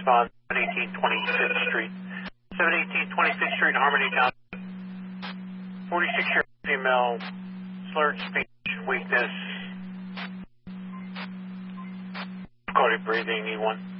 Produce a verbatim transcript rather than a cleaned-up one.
respond, seven eighteen twenty-fifth Street. seven eighteen twenty-fifth Street, Harmony Township. forty-six-year female, slurred speech, weakness, difficulty breathing, E one.